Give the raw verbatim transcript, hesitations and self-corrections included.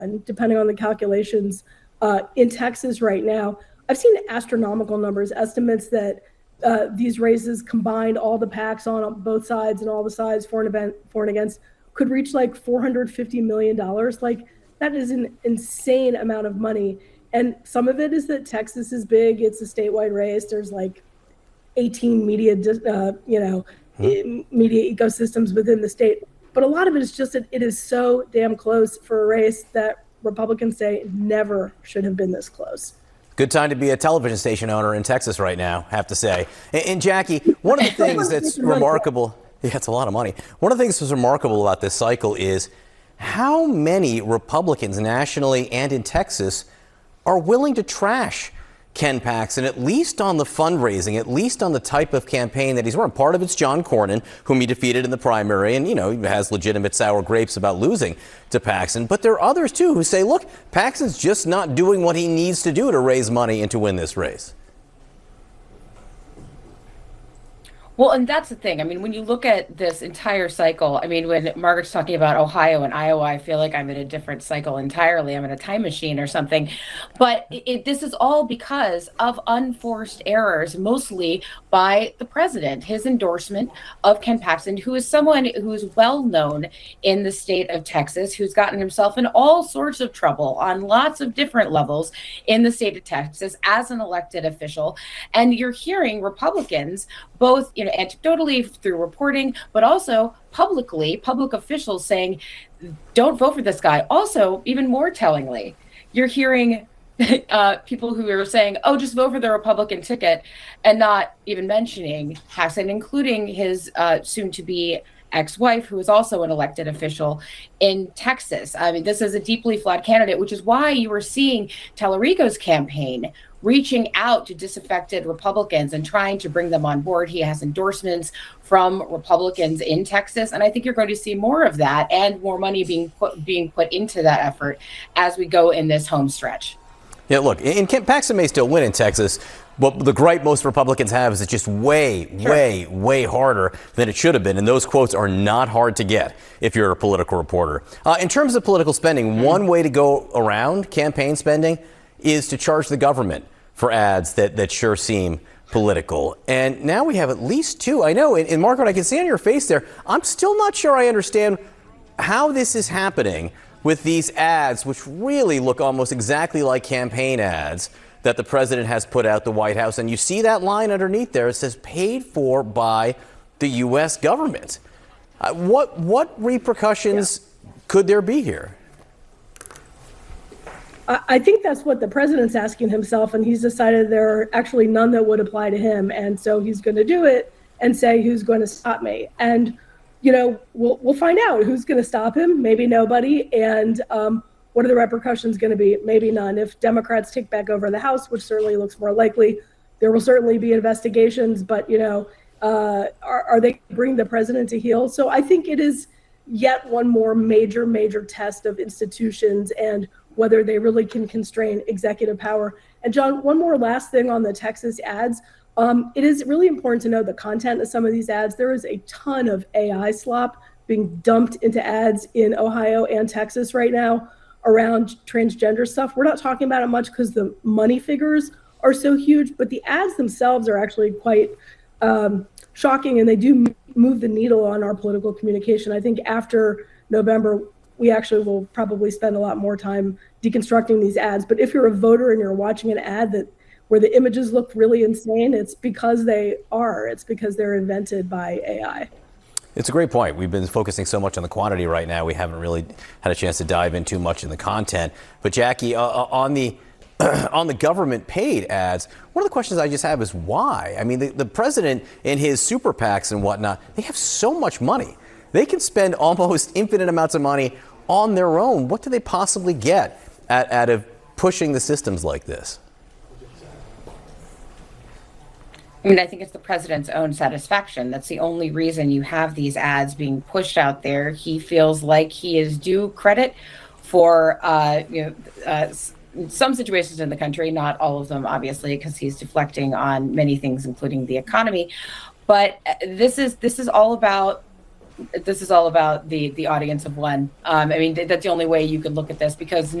and depending on the calculations uh, in Texas right now. I've seen astronomical numbers, estimates that uh, these races combined, all the PACs on both sides and all the sides for and, event, for and against, could reach like four hundred fifty million dollars. Like, that is an insane amount of money. And some of it is that Texas is big. It's a statewide race. There's like eighteen media, uh, you know, hmm. media ecosystems within the state. But a lot of it is just that it is so damn close for a race that Republicans say never should have been this close. Good time to be a television station owner in Texas right now, I have to say. And, and Jackie, one of the things that's remarkable, yeah, it's a lot of money. One of the things that's remarkable about this cycle is how many Republicans nationally and in Texas are willing to trash Ken Paxton, at least on the fundraising, at least on the type of campaign that he's run. Part of it's John Cornyn, whom he defeated in the primary, and, you know, he has legitimate sour grapes about losing to Paxton. But there are others, too, who say, look, Paxton's just not doing what he needs to do to raise money and to win this race. Well, and that's the thing. I mean, when you look at this entire cycle, I mean, when Margaret's talking about Ohio and Iowa, I feel like I'm in a different cycle entirely. I'm in a time machine or something. But it, this is all because of unforced errors, mostly by the president, his endorsement of Ken Paxton, who is someone who is well known in the state of Texas, who's gotten himself in all sorts of trouble on lots of different levels in the state of Texas as an elected official. And you're hearing Republicans, both, you know, anecdotally through reporting, but also publicly, public officials saying, don't vote for this guy. Also, even more tellingly, you're hearing uh, people who are saying, oh, just vote for the Republican ticket, and not even mentioning Paxton, including his uh, soon-to-be ex-wife, who is also an elected official in Texas. I mean, this is a deeply flawed candidate, which is why you were seeing Tallarico's campaign reaching out to disaffected Republicans and trying to bring them on board. He has endorsements from Republicans in Texas, and I think you're going to see more of that and more money being put being put into that effort as we go in this home stretch. Yeah, look, and Ken Paxton may still win in Texas, but the gripe most Republicans have is it's just way, sure. way, way harder than it should have been, and those quotes are not hard to get if you're a political reporter. Uh, in terms of political spending, mm-hmm. one way to go around campaign spending is to charge the government for ads that, that sure seem political. And now we have at least two. I know, and, and Margaret, I can see on your face there, I'm still not sure I understand how this is happening with these ads, which really look almost exactly like campaign ads that the president has put out the White House. And you see that line underneath there. It says paid for by the U S government. Uh, what, what repercussions yeah. could there be here? I think that's what the president's asking himself, and he's decided there are actually none that would apply to him. And so he's going to do it and say, who's going to stop me? And, you know, we'll we'll find out who's going to stop him. Maybe nobody. And um, what are the repercussions going to be? Maybe none. If Democrats take back over the House, which certainly looks more likely, there will certainly be investigations. But, you know, uh, are, are they bring the president to heel? So I think it is yet one more major, major test of institutions and whether they really can constrain executive power. And John, one more last thing on the Texas ads. Um, it is really important to know the content of some of these ads. There is a ton of A I slop being dumped into ads in Ohio and Texas right now around transgender stuff. We're not talking about it much because the money figures are so huge, but the ads themselves are actually quite um, shocking, and they do move the needle on our political communication. I think after November, we actually will probably spend a lot more time deconstructing these ads. But if you're a voter and you're watching an ad that where the images look really insane, it's because they are. It's because they're invented by A I. It's a great point. We've been focusing so much on the quantity right now. We haven't really had a chance to dive in too much in the content. But Jackie, uh, on the on the government paid ads, one of the questions I just have is why? I mean, the, the president and his super PACs and whatnot, they have so much money. They can spend almost infinite amounts of money on their own. What do they possibly get at, out of pushing the systems like this? I mean, I think it's the president's own satisfaction. That's the only reason you have these ads being pushed out there. He feels like he is due credit for, uh, you know, uh, some situations in the country, not all of them, obviously, because he's deflecting on many things, including the economy. But this is this is all about this is all about the the audience of one. Um, I mean, that's the only way you could look at this, because